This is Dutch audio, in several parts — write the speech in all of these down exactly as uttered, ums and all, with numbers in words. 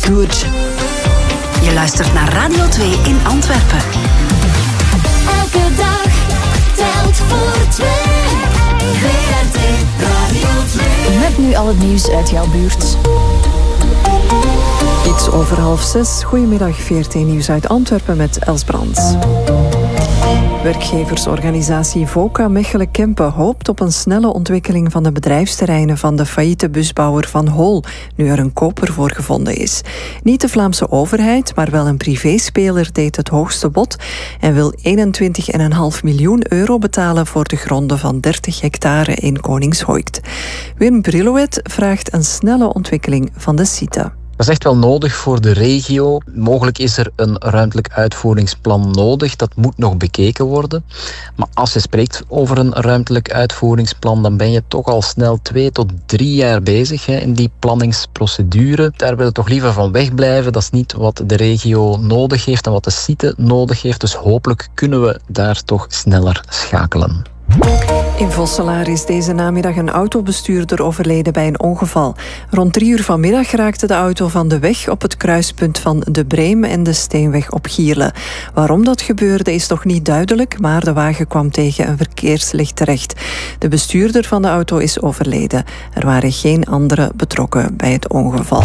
good. Je luistert naar Radio twee in Antwerpen. Elke dag telt voor twee. V R T Radio twee. Met nu al het nieuws uit jouw buurt. Iets over half zes. Goedemiddag, V R T Nieuws uit Antwerpen met Els Brands. Werkgeversorganisatie VOCA Mechelen-Kempen hoopt op een snelle ontwikkeling van de bedrijfsterreinen van de failliete busbouwer Van Hool, nu er een koper voor gevonden is. Niet de Vlaamse overheid, maar wel een privéspeler deed het hoogste bod en wil eenentwintig komma vijf miljoen euro betalen voor de gronden van dertig hectare in Koningshoekt. Wim Brillouet vraagt een snelle ontwikkeling van de site. Dat is echt wel nodig voor de regio. Mogelijk is er een ruimtelijk uitvoeringsplan nodig. Dat moet nog bekeken worden. Maar als je spreekt over een ruimtelijk uitvoeringsplan, dan ben je toch al snel twee tot drie jaar bezig hè, in die planningsprocedure. Daar willen we toch liever van wegblijven. Dat is niet wat de regio nodig heeft en wat de site nodig heeft. Dus hopelijk kunnen we daar toch sneller schakelen. In Vosselaar is deze namiddag een autobestuurder overleden bij een ongeval. Rond drie uur vanmiddag raakte de auto van de weg op het kruispunt van De Breem en de Steenweg op Gierle. Waarom dat gebeurde is nog niet duidelijk, maar de wagen kwam tegen een verkeerslicht terecht. De bestuurder van de auto is overleden. Er waren geen anderen betrokken bij het ongeval.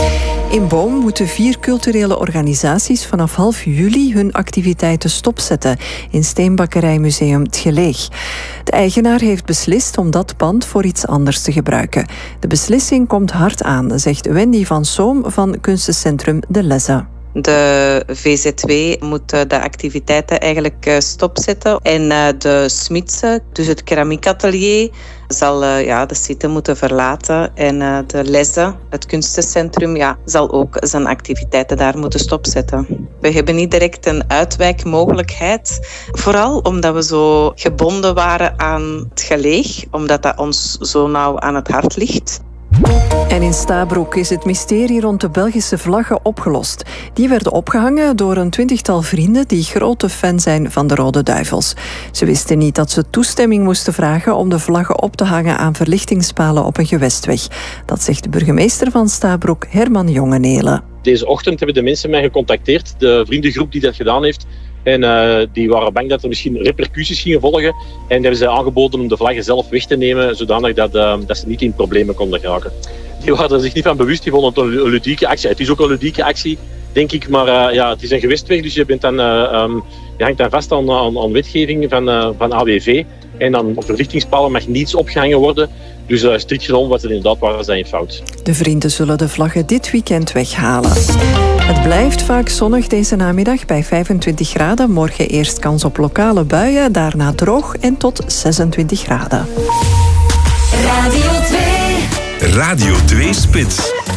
In Boom moeten vier culturele organisaties vanaf half juli hun activiteiten stopzetten in Steenbakkerijmuseum 't Geleeg. De eigenaar heeft beslist om dat pand voor iets anders te gebruiken. De beslissing komt hard aan, zegt Wendy van Soom van kunstencentrum De Lezze. De V Z W moet de activiteiten eigenlijk stopzetten. En de Smidse, dus het keramiekatelier, zal ja, de site moeten verlaten. En de Lezze, het kunstencentrum, ja, zal ook zijn activiteiten daar moeten stopzetten. We hebben niet direct een uitwijkmogelijkheid. Vooral omdat we zo gebonden waren aan het Geleeg, omdat dat ons zo nauw aan het hart ligt. En in Stabroek is het mysterie rond de Belgische vlaggen opgelost. Die werden opgehangen door een twintigtal vrienden die grote fan zijn van de Rode Duivels. Ze wisten niet dat ze toestemming moesten vragen om de vlaggen op te hangen aan verlichtingspalen op een gewestweg. Dat zegt de burgemeester van Stabroek, Herman Jongenelen. Deze ochtend hebben de mensen mij gecontacteerd, de vriendengroep die dat gedaan heeft. En uh, die waren bang dat er misschien repercussies gingen volgen. En hebben ze aangeboden om de vlaggen zelf weg te nemen, zodanig dat, uh, dat ze niet in problemen konden geraken. Die waren er zich niet van bewust, die vonden het een ludieke actie. Het is ook een ludieke actie, denk ik, maar uh, ja, het is een gewestweg, dus je, bent dan, uh, um, je hangt dan vast aan, aan, aan wetgeving van, uh, van A W V. En dan op verlichtingspalen mag niets opgehangen worden. Dus uh, strikt genomen was het inderdaad waar ze in fout. De vrienden zullen de vlaggen dit weekend weghalen. Het blijft vaak zonnig deze namiddag bij vijfentwintig graden. Morgen eerst kans op lokale buien, daarna droog en tot zesentwintig graden. Radio twee. Radio twee Spits.